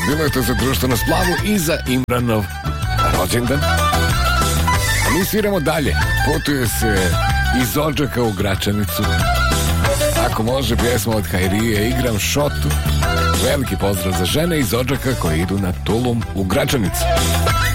Bilo je to za društvenu slavu i za Imranov rođendan. A mi sviramo dalje. Putuje se iz Odžaka u Gračanicu. Ako može, pjesma od Hajrije, Igram šotu. Veliki pozdrav za žene iz Odžaka koje idu na Tulum u Gračanicu.